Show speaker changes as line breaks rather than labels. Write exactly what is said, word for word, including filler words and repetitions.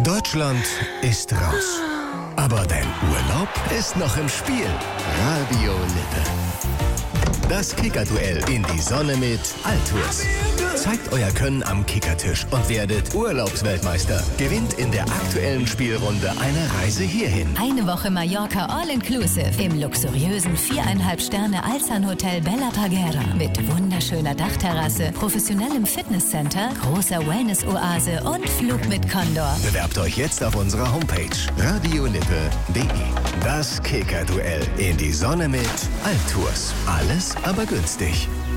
Deutschland ist raus. Aber dein Urlaub ist noch im Spiel. Radio Lippe. Das Kickerduell in die Sonne mit Altours. Zeigt euer Können am Kickertisch und werdet Urlaubsweltmeister. Gewinnt in der aktuellen Spielrunde eine Reise hierhin.
Eine Woche Mallorca All-Inclusive im luxuriösen viereinhalb Sterne Alzan Hotel Bella Parguera mit wunderschöner Dachterrasse, professionellem Fitnesscenter, großer Wellness-Oase und Flug mit Condor.
Bewerbt euch jetzt auf unserer Homepage radiolippe punkt de. Das Kickerduell in die Sonne mit Altours. Alles aber günstig.